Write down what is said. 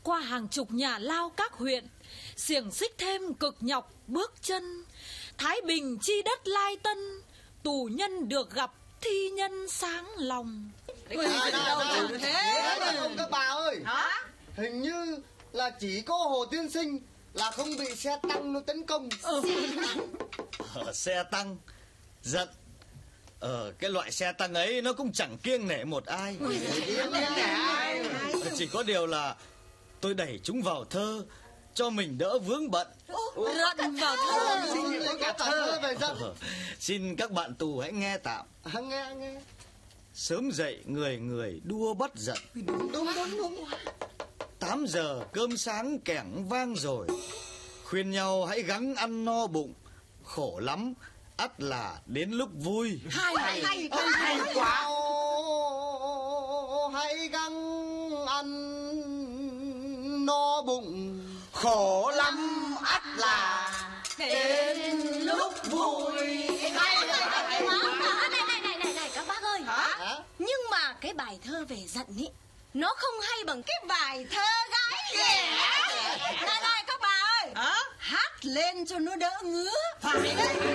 qua hàng chục nhà lao các huyện, xiềng xích thêm cực nhọc bước chân. Thái Bình chi đất lai tân, tù nhân được gặp thi nhân sáng lòng. Không các bà ơi, hình như là chỉ có Hồ Tiên Sinh là không bị xe tăng nó tấn công. Xe tăng giận. Cái loại xe tăng ấy nó cũng chẳng kiêng nể một ai. Chỉ có điều là tôi đẩy chúng vào thơ cho mình đỡ vướng bận. Rận vào thơ. Xin các bạn tù hãy nghe tạm. Nghe. Sớm dậy người người đua bắt giận. Đúng. 8 giờ cơm sáng kẻng vang rồi, khuyên nhau hãy gắng ăn no bụng. Khổ lắm, ắt là đến lúc vui. Hay quá. Hãy gắng ăn no bụng. Khổ lắm, ắt là đến lúc vui. Này các bác ơi. Nhưng mà cái bài thơ về giận ý, nó không hay bằng cái bài thơ gái ghẻ. Này các bà ơi, hát lên cho nó đỡ ngứa.